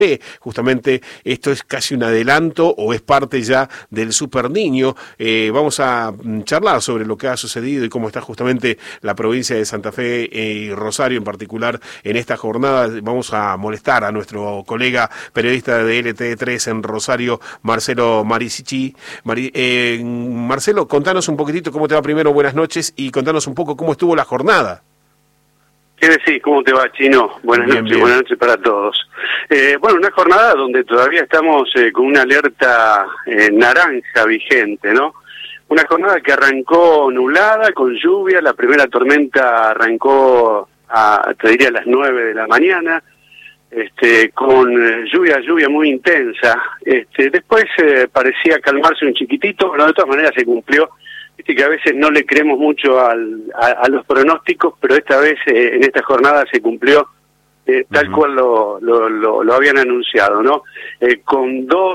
Justamente esto es casi un adelanto o es parte ya del Super Niño. Vamos a charlar sobre lo que ha sucedido y cómo está justamente la provincia de Santa Fe y Rosario en particular en esta jornada. Vamos a molestar a nuestro colega periodista de LT3 en Rosario, Marcelo Marisichi. Marcelo, contanos un poquitito cómo te va primero, buenas noches, y contanos un poco cómo estuvo la jornada. ¿Qué decís? ¿Cómo te va, Chino? Buenas noches, bien. Buenas noches para todos. Bueno, una jornada donde todavía estamos con una alerta naranja vigente, ¿no? Una jornada que arrancó nublada, con lluvia. La primera tormenta arrancó te diría a las 9 de la mañana, con lluvia muy intensa. Después parecía calmarse un chiquitito, pero de todas maneras se cumplió. Viste que a veces no le creemos mucho a los pronósticos, pero esta vez en esta jornada se cumplió tal cual lo habían anunciado, ¿no? Con dos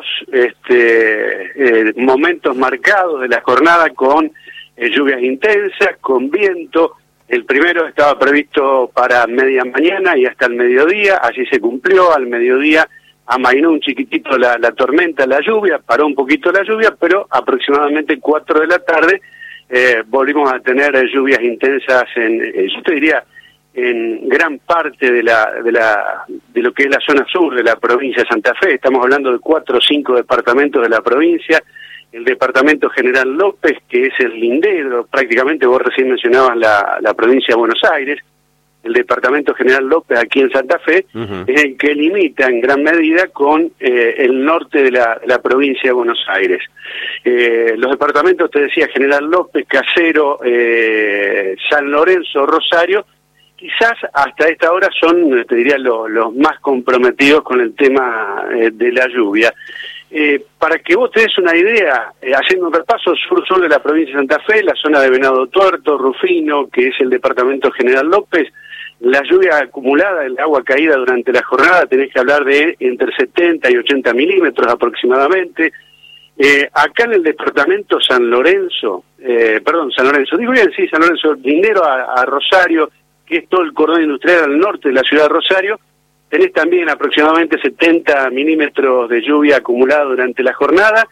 momentos marcados de la jornada con lluvias intensas, con viento. El primero estaba previsto para media mañana y hasta el mediodía, así se cumplió. Al mediodía amainó un chiquitito la tormenta, la lluvia, paró un poquito la lluvia, pero aproximadamente 4 de la tarde volvimos a tener lluvias intensas yo te diría, en gran parte de lo que es la zona sur de la provincia de Santa Fe. Estamos hablando de 4 o 5 departamentos de la provincia. El departamento General López, que es el lindero, prácticamente vos recién mencionabas la provincia de Buenos Aires. El departamento General López aquí en Santa Fe es el que limita en gran medida con el norte de la provincia de Buenos Aires. Los departamentos, te decía, General López, Casero, San Lorenzo, Rosario, quizás hasta esta hora son, te diría, los más comprometidos con el tema de la lluvia. Para que vos te des una idea, haciendo un repaso sur-sur de la provincia de Santa Fe, la zona de Venado Tuerto, Rufino, que es el departamento General López, la lluvia acumulada, el agua caída durante la jornada, tenés que hablar de entre 70 y 80 milímetros aproximadamente. Acá en el departamento San Lorenzo, digo bien, sí, San Lorenzo, lindero a Rosario, que es todo el cordón industrial al norte de la ciudad de Rosario, tenés también aproximadamente 70 milímetros de lluvia acumulada durante la jornada,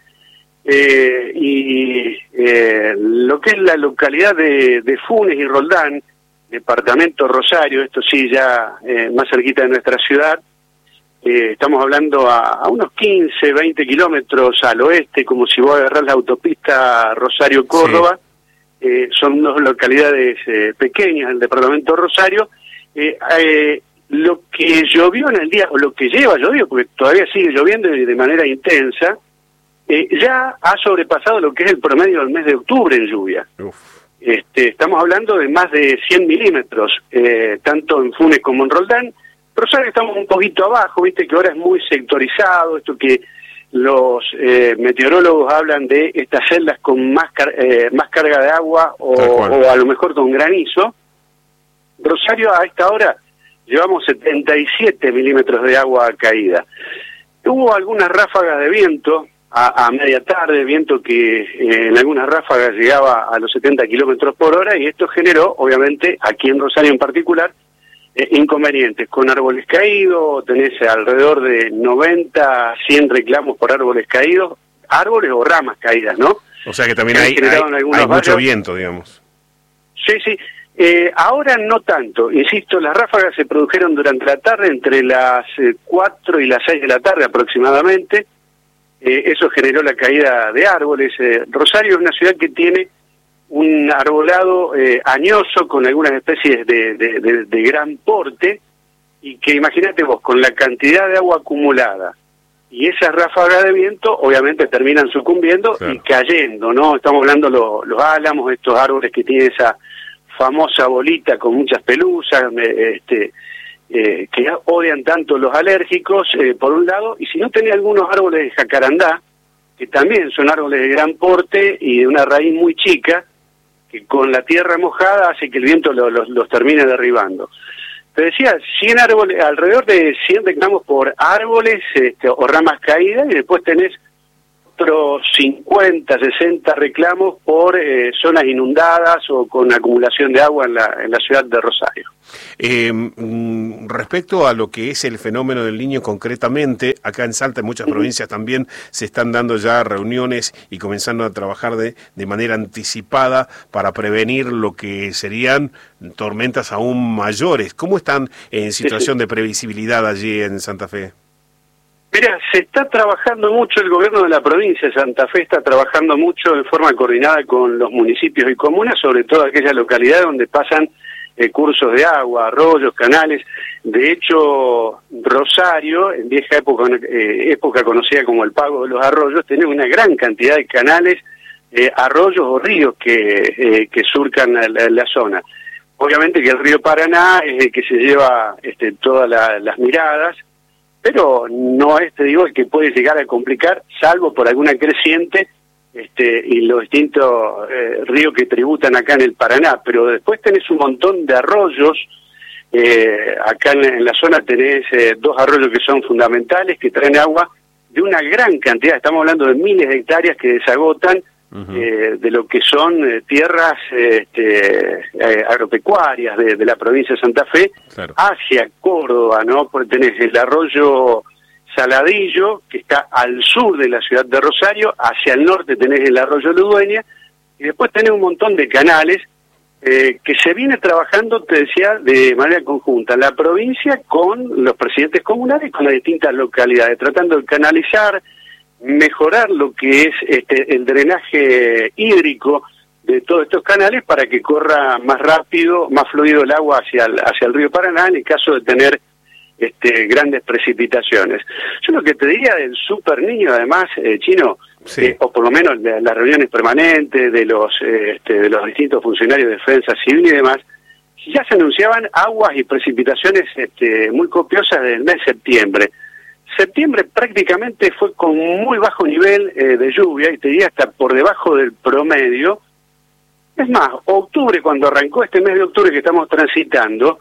y lo que es la localidad de Funes y Roldán, departamento Rosario, esto sí ya más cerquita de nuestra ciudad, estamos hablando a unos 15, 20 kilómetros al oeste, como si vos agarrás la autopista Rosario-Córdoba. Sí. Son dos localidades pequeñas del departamento Rosario. Lo que llovió en el día, o lo que lleva llovido, porque todavía sigue lloviendo de manera intensa, ya ha sobrepasado lo que es el promedio del mes de octubre en lluvia. Estamos hablando de más de 100 milímetros, tanto en Funes como en Roldán. Rosario estamos un poquito abajo, viste que ahora es muy sectorizado, esto que los meteorólogos hablan de estas celdas con más carga de agua o a lo mejor con granizo. Rosario a esta hora llevamos 77 milímetros de agua caída. Hubo algunas ráfagas de viento a media tarde, viento que en algunas ráfagas llegaba a los 70 kilómetros por hora, y esto generó, obviamente, aquí en Rosario en particular, inconvenientes con árboles caídos. Tenés alrededor de 90, 100 reclamos por árboles caídos, árboles o ramas caídas, ¿no? O sea que también hay mucho viento, digamos. Sí, sí. Ahora no tanto, insisto, las ráfagas se produjeron durante la tarde, entre las 4 y las 6 de la tarde aproximadamente. Eso generó la caída de árboles. Rosario es una ciudad que tiene un arbolado añoso con algunas especies de gran porte, y que imagínate vos, con la cantidad de agua acumulada y esas ráfagas de viento, obviamente terminan sucumbiendo, claro, y cayendo, ¿no? Estamos hablando los álamos, estos árboles que tienen esa famosa bolita con muchas pelusas, que odian tanto los alérgicos, por un lado, y si no tenés algunos árboles de jacarandá, que también son árboles de gran porte y de una raíz muy chica, que con la tierra mojada hace que el viento los termine derribando. Te decía, 100 árboles, alrededor de 100 reclamos por árboles o ramas caídas, y después tenés otros 50, 60 reclamos por zonas inundadas o con acumulación de agua en la ciudad de Rosario. Respecto a lo que es el fenómeno del Niño concretamente, acá en Salta, en muchas provincias también se están dando ya reuniones y comenzando a trabajar de manera anticipada para prevenir lo que serían tormentas aún mayores. ¿Cómo están en situación de previsibilidad allí en Santa Fe? Mira, se está trabajando mucho, el gobierno de la provincia de Santa Fe está trabajando mucho en forma coordinada con los municipios y comunas, sobre todo aquellas localidades donde pasan cursos de agua, arroyos, canales. De hecho, Rosario, en vieja época conocida como el Pago de los Arroyos, tiene una gran cantidad de canales, arroyos o ríos que surcan la zona. Obviamente que el río Paraná es el que se lleva todas las miradas, pero no es, te digo, el que puede llegar a complicar, salvo por alguna creciente y los distintos ríos que tributan acá en el Paraná. Pero después tenés un montón de arroyos, acá en la zona tenés 2 arroyos que son fundamentales, que traen agua de una gran cantidad, estamos hablando de miles de hectáreas que desagotan de lo que son tierras agropecuarias de la provincia de Santa Fe, claro, hacia Córdoba, ¿no? Porque tenés el arroyo Saladillo, que está al sur de la ciudad de Rosario, hacia el norte tenés el arroyo Ludueña, y después tenés un montón de canales que se viene trabajando, te decía, de manera conjunta, la provincia con los presidentes comunales y con las distintas localidades, tratando de canalizar, mejorar lo que es el drenaje hídrico de todos estos canales para que corra más rápido, más fluido el agua hacia el río Paraná en el caso de tener grandes precipitaciones. Yo lo que te diría del Super Niño, además, Chino, sí, o por lo menos las reuniones permanentes de los distintos funcionarios de defensa civil y demás, ya se anunciaban aguas y precipitaciones muy copiosas desde el mes de septiembre. Septiembre prácticamente fue con muy bajo nivel de lluvia, y te diría hasta por debajo del promedio. Es más, octubre, cuando arrancó este mes de octubre que estamos transitando,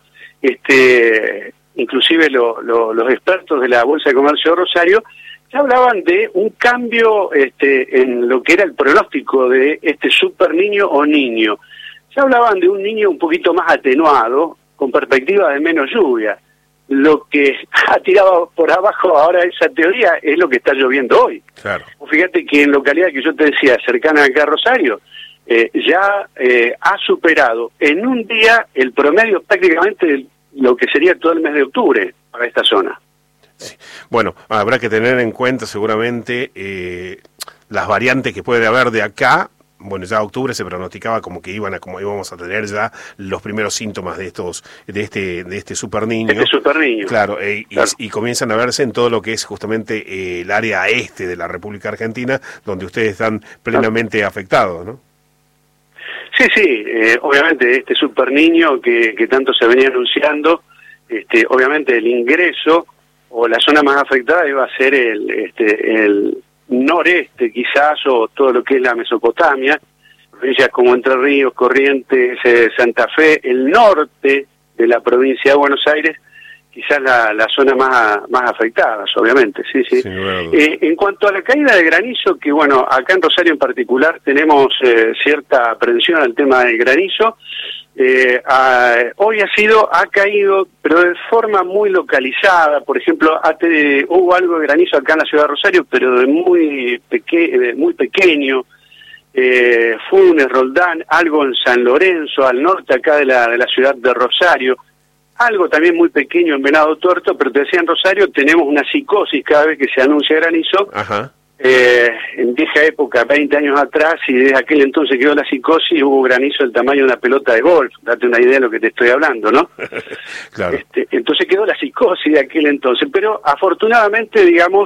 inclusive los expertos de la Bolsa de Comercio de Rosario ya hablaban de un cambio en lo que era el pronóstico de este Super Niño o Niño. Ya hablaban de un niño un poquito más atenuado, con perspectiva de menos lluvia. Lo que ha tirado por abajo ahora esa teoría es lo que está lloviendo hoy. Claro. Fíjate que en localidades que yo te decía, cercanas acá a Rosario, ya ha superado en un día el promedio prácticamente de lo que sería todo el mes de octubre para esta zona. Sí. Bueno, habrá que tener en cuenta seguramente las variantes que puede haber de acá. Bueno, ya octubre se pronosticaba como íbamos a tener ya los primeros síntomas de este Super Niño. Super Niño. Claro, claro. Y comienzan a verse en todo lo que es justamente el área este de la República Argentina, donde ustedes están plenamente afectados, ¿no? Sí, obviamente este Super Niño que tanto se venía anunciando, obviamente el ingreso o la zona más afectada iba a ser el noreste quizás, o todo lo que es la Mesopotamia, provincias como Entre Ríos, Corrientes, Santa Fe, el norte de la provincia de Buenos Aires, quizás la zona más afectada, obviamente, sí. En cuanto a la caída de granizo, que bueno, acá en Rosario en particular tenemos cierta aprensión al tema del granizo. Hoy ha caído, pero de forma muy localizada. Por ejemplo, hubo algo de granizo acá en la ciudad de Rosario, pero de muy pequeño. Funes, Roldán, algo en San Lorenzo, al norte acá de la ciudad de Rosario. Algo también muy pequeño en Venado Tuerto, pero te decía, en Rosario tenemos una psicosis cada vez que se anuncia granizo. Ajá. En vieja época, 20 años atrás, y desde aquel entonces quedó la psicosis, hubo granizo del tamaño de una pelota de golf, date una idea de lo que te estoy hablando, ¿no? Claro. Entonces quedó la psicosis de aquel entonces, pero afortunadamente, digamos,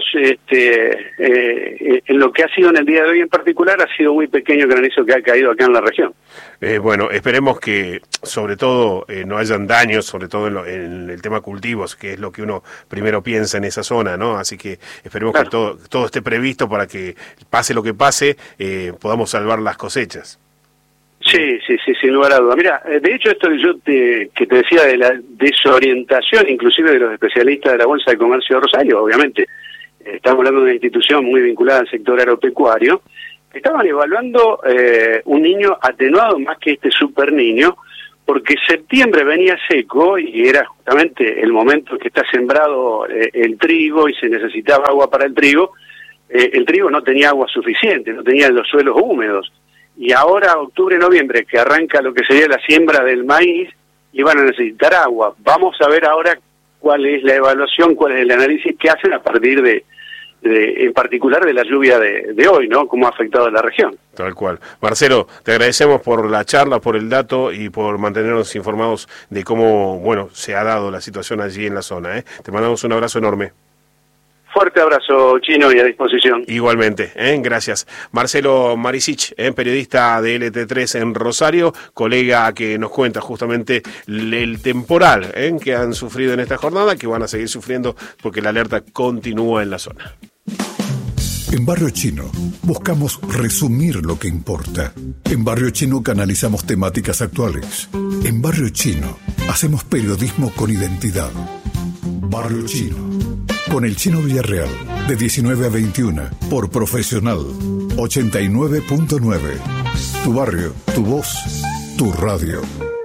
en lo que ha sido en el día de hoy en particular, ha sido muy pequeño el granizo que ha caído acá en la región. Bueno, esperemos que sobre todo no hayan daños, sobre todo en el tema cultivos, que es lo que uno primero piensa en esa zona, ¿no? Así que esperemos que todo esté previsto para que pase lo que pase, podamos salvar las cosechas. Sí, sin lugar a duda. Mira, de hecho esto que te decía de la desorientación, inclusive de los especialistas de la Bolsa de Comercio de Rosario, obviamente, estamos hablando de una institución muy vinculada al sector agropecuario, estaban evaluando un niño atenuado más que este super niño, porque septiembre venía seco y era justamente el momento en que está sembrado el trigo y se necesitaba agua para el trigo. El trigo no tenía agua suficiente, no tenía los suelos húmedos. Y ahora, octubre, noviembre, que arranca lo que sería la siembra del maíz, iban a necesitar agua. Vamos a ver ahora cuál es la evaluación, cuál es el análisis que hacen a partir de en particular de la lluvia de hoy, ¿no? Cómo ha afectado a la región. Tal cual. Marcelo, te agradecemos por la charla, por el dato y por mantenernos informados de cómo, bueno, se ha dado la situación allí en la zona, ¿eh? Te mandamos un abrazo enorme. Fuerte abrazo, Chino, y a disposición. Igualmente, gracias. Marcelo Marisich, periodista de LT3 en Rosario, colega que nos cuenta justamente el temporal que han sufrido en esta jornada, que van a seguir sufriendo porque la alerta continúa en la zona. En Barrio Chino buscamos resumir lo que importa. En Barrio Chino canalizamos temáticas actuales. En Barrio Chino hacemos periodismo con identidad. Barrio Chino. Con el Chino Villarreal, de 19 a 21, por Profesional 89.9. Tu barrio, tu voz, tu radio.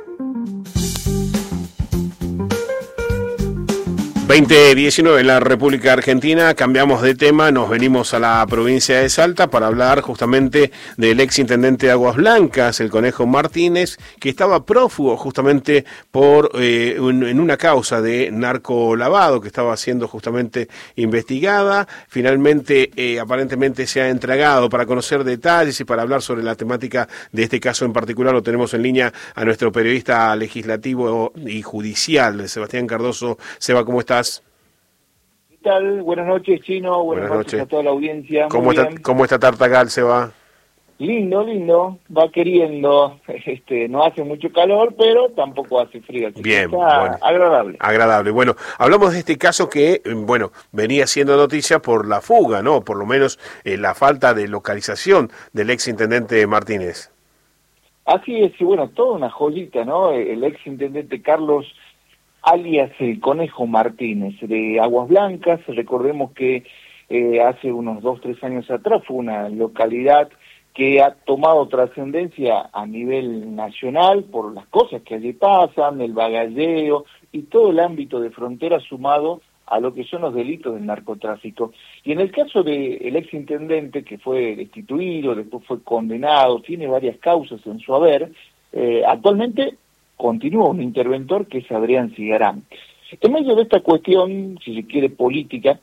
2019 en la República Argentina, cambiamos de tema, nos venimos a la provincia de Salta para hablar justamente del ex intendente de Aguas Blancas, el Conejo Martínez, que estaba prófugo justamente por en una causa de narcolavado que estaba siendo justamente investigada. Finalmente, aparentemente se ha entregado. Para conocer detalles y para hablar sobre la temática de este caso en particular, lo tenemos en línea a nuestro periodista legislativo y judicial, Sebastián Cardoso. Seba, ¿cómo estás? ¿Qué tal? Buenas noches, Chino. Buenas noches a toda la audiencia. ¿Cómo está Tartagal, Seba? Lindo. Va queriendo. No hace mucho calor, pero tampoco hace frío. Así bien, está bueno, agradable. Bueno, hablamos de este caso que, venía siendo noticia por la fuga, ¿no? Por lo menos la falta de localización del ex intendente Martínez. Así es, y bueno, toda una joyita, ¿no? El ex intendente Carlos alias el Conejo Martínez, de Aguas Blancas. Recordemos que hace unos 2-3 años atrás fue una localidad que ha tomado trascendencia a nivel nacional por las cosas que allí pasan, el bagalleo y todo el ámbito de frontera sumado a lo que son los delitos del narcotráfico. Y en el caso del ex intendente, que fue destituido, después fue condenado, tiene varias causas en su haber, actualmente continúa un interventor que es Adrián Cigarán. En medio de esta cuestión, si se quiere política,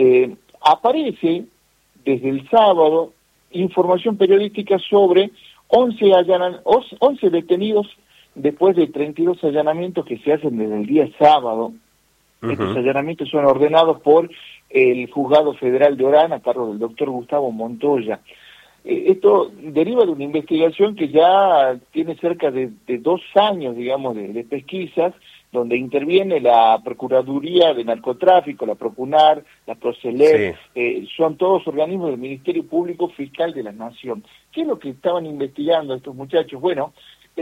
aparece desde el sábado información periodística sobre 11 detenidos después de 32 allanamientos que se hacen desde el día sábado. Uh-huh. Estos allanamientos son ordenados por el Juzgado Federal de Orán a cargo del doctor Gustavo Montoya. Esto deriva de una investigación que ya tiene cerca de 2 años, digamos, de pesquisas, donde interviene la Procuraduría de Narcotráfico, la Procunar, la Proceler, sí. Son todos organismos del Ministerio Público Fiscal de la Nación. ¿Qué es lo que estaban investigando estos muchachos? Bueno,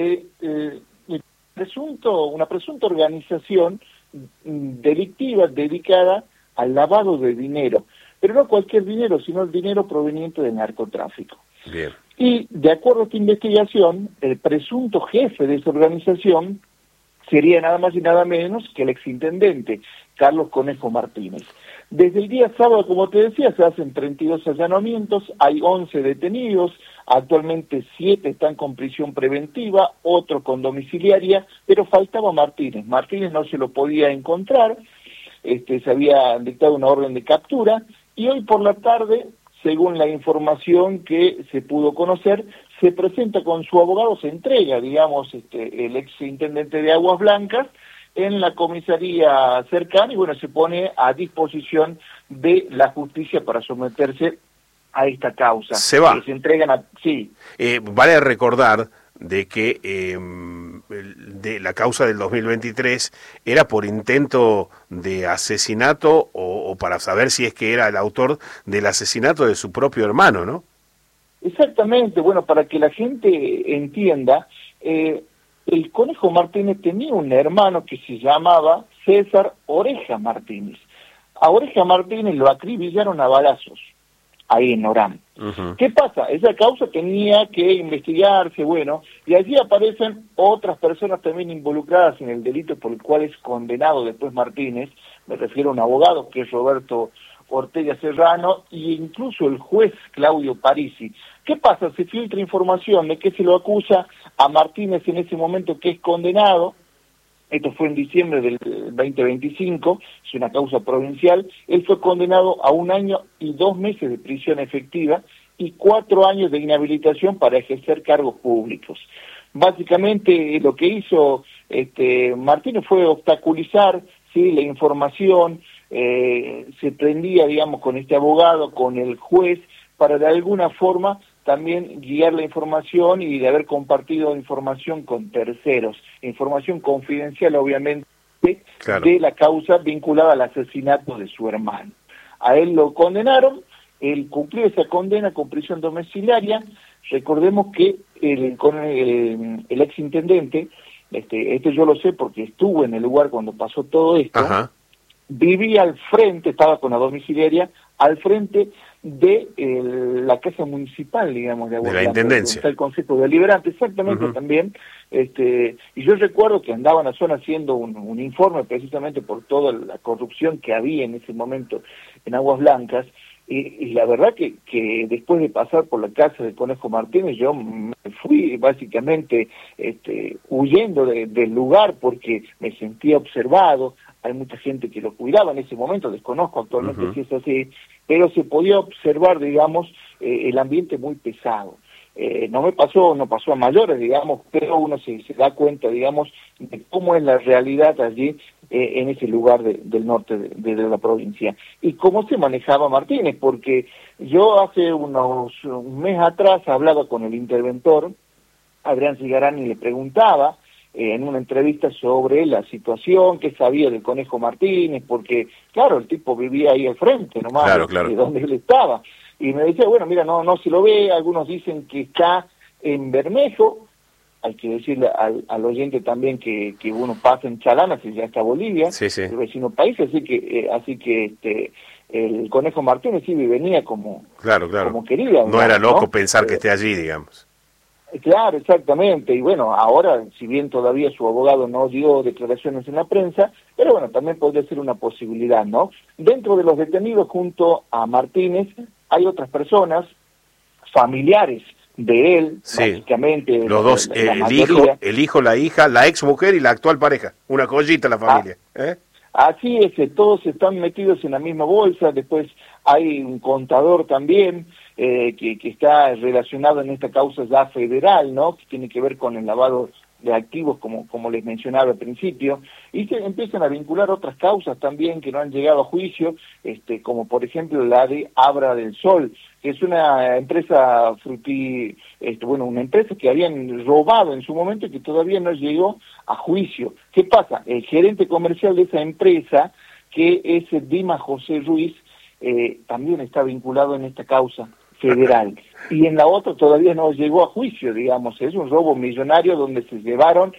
una presunta organización delictiva dedicada al lavado de dinero. Pero no cualquier dinero, sino el dinero proveniente del narcotráfico. Bien. Y de acuerdo a esta investigación, el presunto jefe de esa organización sería nada más y nada menos que el exintendente, Carlos Conejo Martínez. Desde el día sábado, como te decía, se hacen 32 allanamientos, hay 11 detenidos, actualmente 7 están con prisión preventiva, otro con domiciliaria, pero faltaba Martínez. Martínez no se lo podía encontrar, se había dictado una orden de captura, y hoy por la tarde, según la información que se pudo conocer, se presenta con su abogado, se entrega, digamos, el ex intendente de Aguas Blancas en la comisaría cercana y bueno, se pone a disposición de la justicia para someterse a esta causa. Se va. Se entregan a... Sí. Vale recordar de que de la causa del 2023 era por intento de asesinato o para saber si es que era el autor del asesinato de su propio hermano, ¿no? Exactamente, bueno, para que la gente entienda, el Conejo Martínez tenía un hermano que se llamaba César Oreja Martínez. A Oreja Martínez lo acribillaron a balazos, ahí en Orán. ¿Qué pasa? Esa causa tenía que investigarse, bueno, y allí aparecen otras personas también involucradas en el delito por el cual es condenado después Martínez, me refiero a un abogado que es Roberto Ortega Serrano, e incluso el juez Claudio Parisi. ¿Qué pasa? Se filtra información de que se lo acusa a Martínez en ese momento que es condenado. Esto fue en diciembre del 2025, es una causa provincial. Él fue condenado a 1 año y 2 meses de prisión efectiva y 4 años de inhabilitación para ejercer cargos públicos. Básicamente lo que hizo Martínez fue obstaculizar, ¿sí?, la información, se prendía, digamos, con este abogado, con el juez, para de alguna forma también guiar la información y de haber compartido información con terceros, información confidencial obviamente, claro, de la causa vinculada al asesinato de su hermano. A él lo condenaron, él cumplió esa condena con prisión domiciliaria. Recordemos que el exintendente, yo lo sé porque estuve en el lugar cuando pasó todo esto, ajá, vivía al frente, estaba con la domiciliaria, al frente de la casa municipal, digamos, de Aguas Blancas, la intendencia, está el Consejo Deliberante, exactamente, también, y yo recuerdo que andaba en la zona haciendo un informe precisamente por toda la corrupción que había en ese momento en Aguas Blancas, y la verdad que después de pasar por la casa de Conejo Martínez, yo me fui básicamente huyendo del lugar porque me sentía observado. Hay mucha gente que lo cuidaba en ese momento, desconozco actualmente si es así, pero se podía observar, digamos, el ambiente muy pesado. No pasó a mayores, digamos, pero uno se da cuenta, digamos, de cómo es la realidad allí en ese lugar del norte de la provincia. Y cómo se manejaba Martínez, porque yo hace un mes atrás hablaba con el interventor, Adrián Cigarani, y le preguntaba en una entrevista sobre la situación, qué sabía del Conejo Martínez, porque, claro, el tipo vivía ahí al frente, nomás, claro, de donde él estaba. Y me decía, bueno, mira, no se lo ve, algunos dicen que está en Bermejo, hay que decirle al oyente también que uno pasa en Chalana, si ya está Bolivia, sí, el vecino país, así que el Conejo Martínez sí venía como quería. No era loco, ¿no?, pensar que esté allí, digamos. Claro, exactamente, y bueno, ahora, si bien todavía su abogado no dio declaraciones en la prensa, pero bueno, también podría ser una posibilidad, ¿no? Dentro de los detenidos junto a Martínez hay otras personas, familiares de él, sí, básicamente. Los dos, el hijo, la hija, la ex mujer y la actual pareja, una joyita la familia. Así es, todos están metidos en la misma bolsa. Después hay un contador también que está relacionado en esta causa ya federal, ¿no?, que tiene que ver con el lavado de activos, como les mencionaba al principio, y se empiezan a vincular otras causas también que no han llegado a juicio, como por ejemplo la de Abra del Sol, que es una empresa una empresa que habían robado en su momento y que todavía no llegó a juicio. ¿Qué pasa? El gerente comercial de esa empresa, que es Dima José Ruiz, también está vinculado en esta causa federal, y en la otra todavía no llegó a juicio, digamos. Es un robo millonario donde se llevaron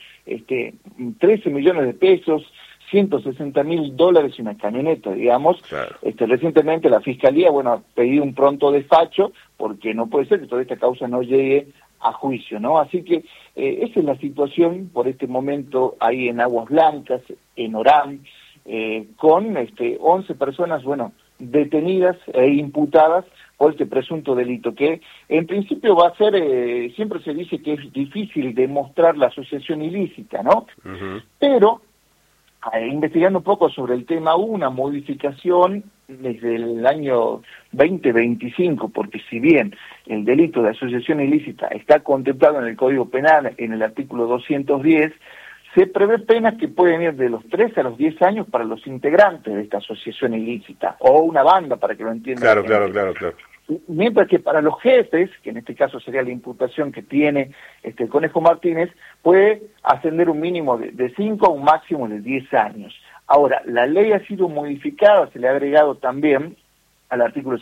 13 millones de pesos, $160,000 y una camioneta, digamos. Claro. Recientemente la Fiscalía, ha pedido un pronto despacho, porque no puede ser que toda esta causa no llegue a juicio, ¿no? Así que esa es la situación por este momento ahí en Aguas Blancas, en Orán, con 11 personas, detenidas e imputadas por este presunto delito, que en principio va a ser, siempre se dice que es difícil demostrar la asociación ilícita, ¿no? Pero, investigando un poco sobre el tema, hubo una modificación desde el año 2025, porque si bien el delito de asociación ilícita está contemplado en el Código Penal, en el artículo 210, se prevé penas que pueden ir de los 3 a los 10 años para los integrantes de esta asociación ilícita, o una banda, para que lo entiendan. Claro. Mientras que para los jefes, que en este caso sería la imputación que tiene el Conejo Martínez, puede ascender un mínimo de 5 a un máximo de 10 años. Ahora, la ley ha sido modificada, se le ha agregado también al artículo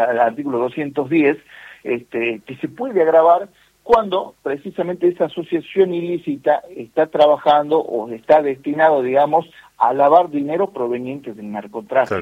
210, que se puede agravar cuando precisamente esa asociación ilícita está trabajando o está destinado, digamos, a lavar dinero proveniente del narcotráfico. Tal cual.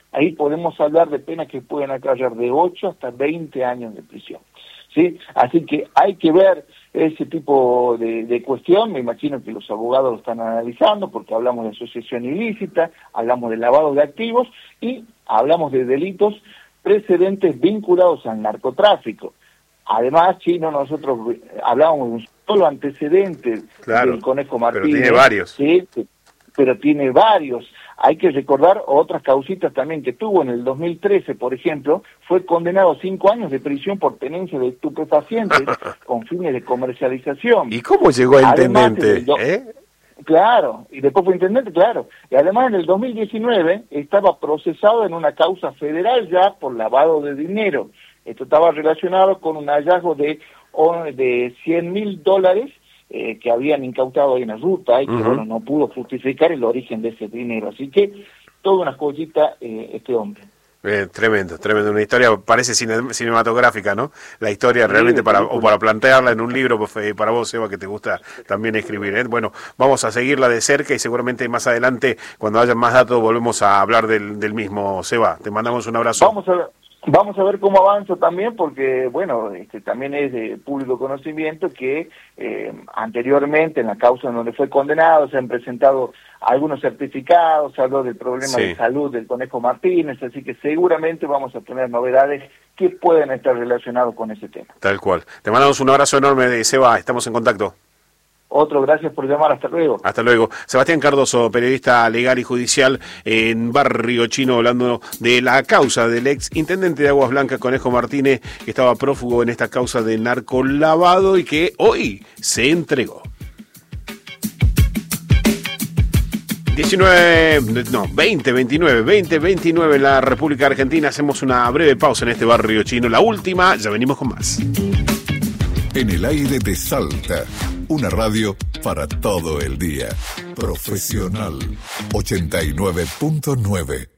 ahí podemos hablar de penas que pueden acarrear de 8 hasta 20 años de prisión. ¿Sí? Así que hay que ver ese tipo de cuestión. Me imagino que los abogados lo están analizando, porque hablamos de asociación ilícita, hablamos de lavado de activos y hablamos de delitos precedentes vinculados al narcotráfico. Además, Chino, nosotros hablábamos de un solo antecedente del Conejo Martínez. Pero tiene varios. ¿Sí? Pero tiene varios. Hay que recordar otras causitas también que tuvo en el 2013, por ejemplo, fue condenado a 5 años de prisión por tenencia de estupefacientes con fines de comercialización. ¿Y cómo llegó a intendente? Claro, y después fue intendente, claro. Y además en el 2019 estaba procesado en una causa federal ya por lavado de dinero. Esto estaba relacionado con un hallazgo de $100,000 que habían incautado ahí en la ruta y que bueno, no pudo justificar el origen de ese dinero. Así que toda una joyita este hombre. Tremendo, una historia parece cinematográfica, ¿no? La historia realmente para plantearla en un libro para vos, Eva, que te gusta también escribir, ¿eh? Bueno, vamos a seguirla de cerca y seguramente más adelante, cuando haya más datos, volvemos a hablar del mismo. Seba, te mandamos un abrazo. Vamos a ver cómo avanza también, porque, bueno, también es de público conocimiento que anteriormente en la causa donde fue condenado se han presentado algunos certificados, se habló del problema de salud del Conejo Martínez, así que seguramente vamos a tener novedades que pueden estar relacionados con ese tema. Tal cual. Te mandamos un abrazo enorme, Seba, estamos en contacto. Otro, gracias por llamar, hasta luego. Hasta luego. Sebastián Cardoso, periodista legal y judicial en Barrio Chino, hablando de la causa del ex intendente de Aguas Blancas, Conejo Martínez, que estaba prófugo en esta causa de narcolavado y que hoy se entregó. 20:29 en la República Argentina. Hacemos una breve pausa en este Barrio Chino, la última, ya venimos con más. En el aire de Salta, una radio para todo el día. Profesional 89.9.